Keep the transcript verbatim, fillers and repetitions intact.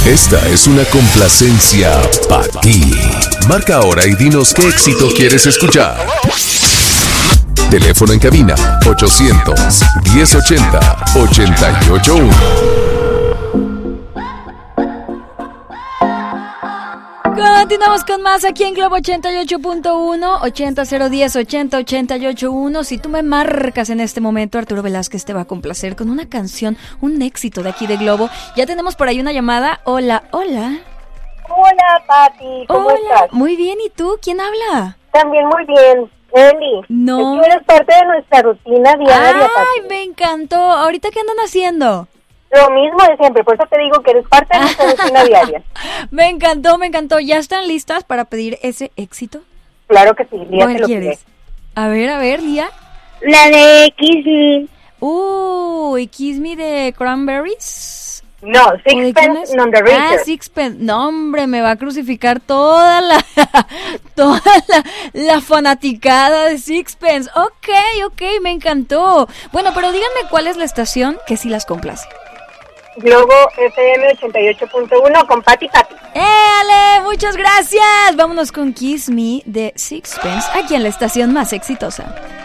Esta es una complacencia para ti. Marca ahora y dinos qué éxito quieres escuchar. Teléfono en cabina ochocientos, diez ochenta, ochenta y ocho uno. Continuamos con más aquí en Globo ochenta y ocho punto uno, ochenta cero diez ochenta ochenta y ocho uno. Si tú me marcas en este momento, Arturo Velázquez te va a complacer con una canción, un éxito de aquí de Globo. Ya tenemos por ahí una llamada. Hola, hola. Hola, Pati, ¿cómo Hola, estás? muy bien, ¿y tú? ¿Quién habla? También muy bien, Eli. No. Tú eres parte de nuestra rutina diaria, Ay, Pati. me encantó. ¿Ahorita qué andan haciendo? Lo mismo de siempre, por eso te digo que eres parte de nuestra rutina diaria. Me encantó, me encantó. ¿Ya están listas para pedir ese éxito? Claro que sí, Lía ¿Cuál te lo quieres? pide. A ver, a ver, Lía. La de Kiss Me. Uy, Kiss Me de Cranberries. No, ¿O de quién Sixpence es? None the Richer. Ah, Sixpence. No, hombre, me va a crucificar toda la toda la, la fanaticada de Sixpence. Ok, ok, me encantó. Bueno, pero díganme cuál es la estación que sí las complace. Globo F M ochenta y ocho punto uno con Pati Pati. ¡Éale! ¡Muchas gracias! Vámonos con Kiss Me de Sixpence, aquí en la estación más exitosa.